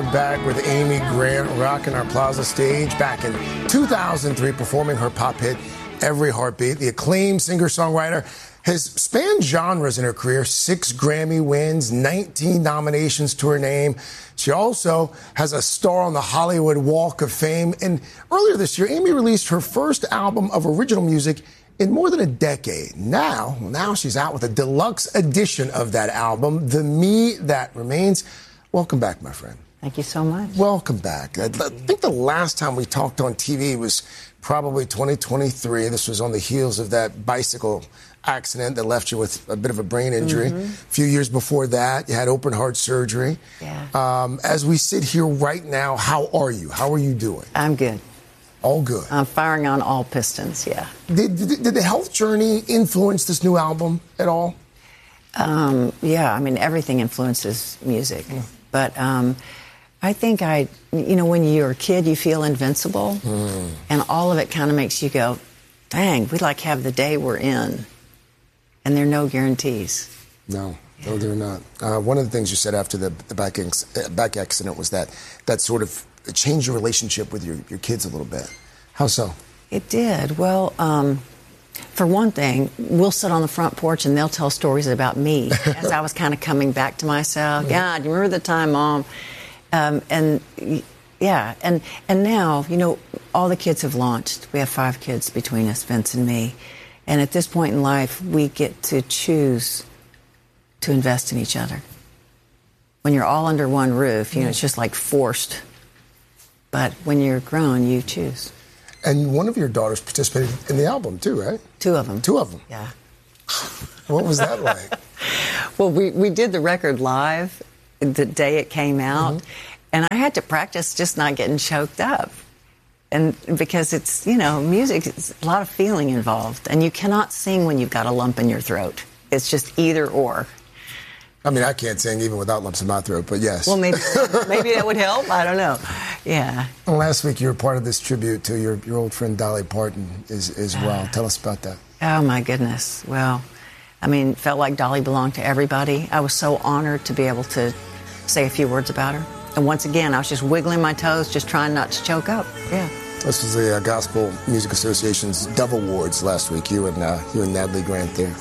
are back with Amy Grant rocking our Plaza stage back in 2003, performing her pop hit, Every Heartbeat. The acclaimed singer-songwriter has spanned genres in her career, 6 Grammy wins, 19 nominations to her name. She also has a star on the Hollywood Walk of Fame. And earlier this year, Amy released her first album of original music in more than a decade. Now she's out with a deluxe edition of that album, The Me That Remains. Welcome back, my friend. Thank you so much. Welcome back. I think the last time we talked on TV was probably 2023. This was on the heels of that bicycle accident that left you with a bit of a brain injury. A few years before that, you had open heart surgery. Yeah. As we sit here right now, how are you? How are you doing? I'm good. All good. I'm firing on all pistons, yeah. Did the health journey influence this new album at all? Yeah, I mean, everything influences music. But I think when you're a kid, you feel invincible. And all of it kind of makes you go, dang, we have the day we're in. And there are no guarantees. No, they're not. One of the things you said after the back accident was that sort of changed your relationship with your kids a little bit. How so? It did. Well, for one thing, we'll sit on the front porch and they'll tell stories about me as I was kind of coming back to myself. Yeah, do you remember the time, Mom? And now, all the kids have launched. We have 5 kids between us, Vince and me. And at this point in life, we get to choose to invest in each other. When you're all under one roof, it's just like forced. But when you're grown, you choose. And one of your daughters participated in the album, too, right? 2 of them. 2 of them? Yeah. What was that like? Well, we did the record live the day it came out. And I had to practice just not getting choked up. And because it's, music, it's a lot of feeling involved. And you cannot sing when you've got a lump in your throat. It's just either or. I mean, I can't sing even without lumps in my throat, but yes. Well, maybe that would help. I don't know. Yeah. Well, last week you were part of this tribute to your old friend Dolly Parton as well. Tell us about that. Oh, my goodness. Well, I mean, felt like Dolly belonged to everybody. I was so honored to be able to say a few words about her. And once again, I was just wiggling my toes, just trying not to choke up. Yeah. This was the Gospel Music Association's Dove Awards last week. You and Natalie Grant there.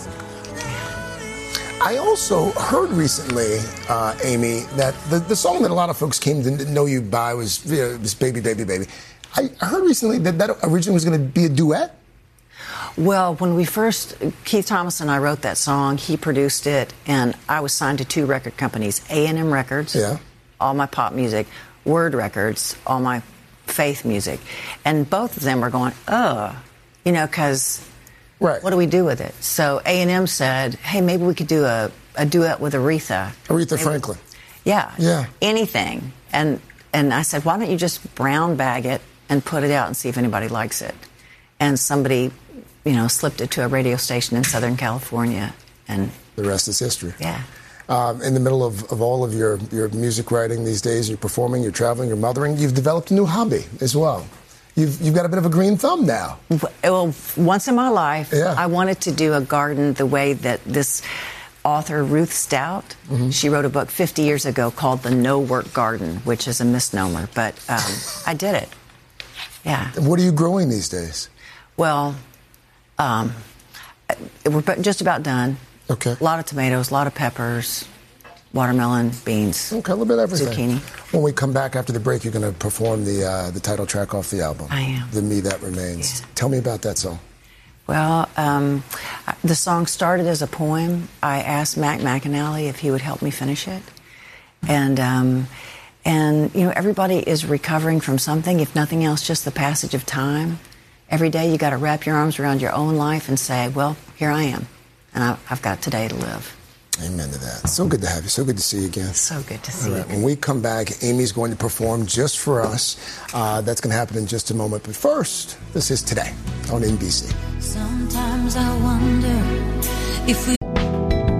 I also heard recently, Amy, that the song that a lot of folks came to know you by was Baby, Baby, Baby. I heard recently that originally was going to be a duet. Well, when Keith Thomas and I wrote that song, he produced it, and I was signed to 2 record companies, A&M Records, all my pop music, Word Records, all my faith music. And both of them were going, because what do we do with it? So A&M said, hey, maybe we could do a duet with Aretha. Aretha Franklin. Yeah. Anything. And I said, why don't you just brown bag it and put it out and see if anybody likes it? And somebody, slipped it to a radio station in Southern California. And the rest is history. Yeah. In the middle of all of your music writing these days, you're performing, you're traveling, you're mothering, you've developed a new hobby as well. You've got a bit of a green thumb now. Well, once in my life, I wanted to do a garden the way that this author, Ruth Stout, she wrote a book 50 years ago called The No Work Garden, which is a misnomer, but I did it. Yeah. What are you growing these days? Well, we're just about done. Okay. A lot of tomatoes, a lot of peppers, watermelon, beans. Okay, a little bit of everything. Zucchini. When we come back after the break, you're going to perform the title track off the album. I am. The Me That Remains. Yeah. Tell me about that song. Well, the song started as a poem. I asked Mac McAnally if he would help me finish it. And everybody is recovering from something, if nothing else, just the passage of time. Every day you got to wrap your arms around your own life and say, well, here I am. And I've got today to live. Amen to that. So good to have you. So good to see you again. So good to see you. When we come back, Amy's going to perform just for us. That's going to happen in just a moment. But first, this is Today on NBC. Sometimes I wonder if we